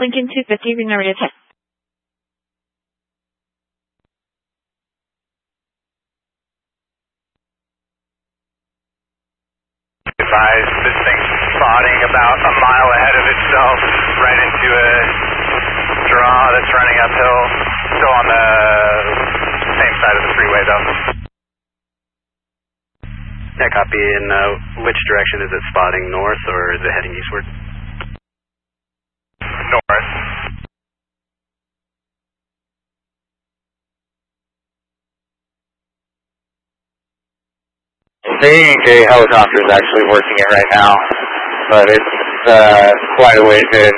Lincoln 250, being ready to take. Advise, this thing's spotting about a mile ahead of itself, right into a draw that's running uphill. Still on the same side of the freeway though. Yeah, copy. In which direction is it spotting? North or is it heading eastward? North. The E&J helicopter is actually working it right now, but it's quite a ways in.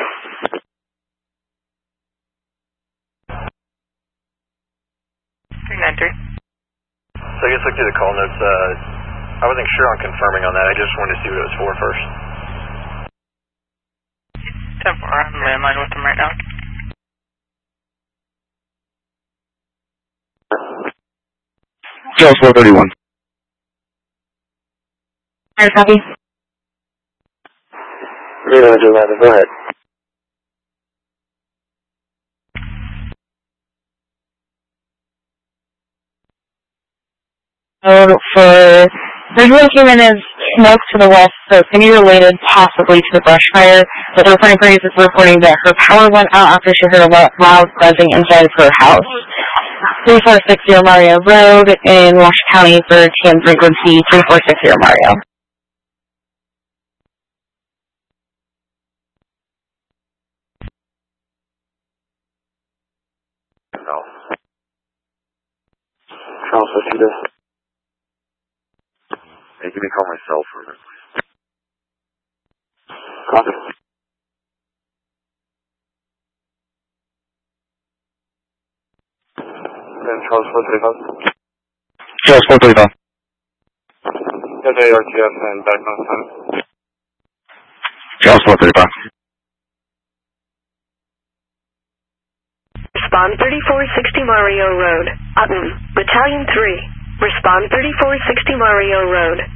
So I guess look through the call notes. I wasn't sure on confirming on that. I just wanted to see what it was for first. 10-4, I'm landline with them right now. Charles 431. Alright, copy. Go ahead. There's one human is smoke to the west, so it's going to be related possibly to the brush fire. But the reporting party is reporting that her power went out after she heard a loud buzzing inside of her house. 3460 Mario Road in Wash County for TM frequency 3460 Mario. Charles 52. Hey, give me a call my cell phone, please. Copy. Charles 435. Charles 435. Okay, RTS and back on time. Charles 435. Respond 3460 Mario Road, Upton, Battalion 3. Respond 3460 Mario Road.